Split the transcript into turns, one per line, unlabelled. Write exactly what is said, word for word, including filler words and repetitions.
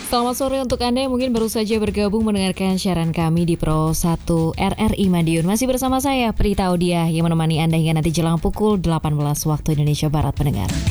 Selamat sore untuk Anda yang mungkin baru saja bergabung mendengarkan siaran kami di Pro satu R R I Madiun. Masih bersama saya, Prita Audia, yang menemani Anda hingga nanti jelang pukul delapan belas waktu Indonesia Barat, pendengar.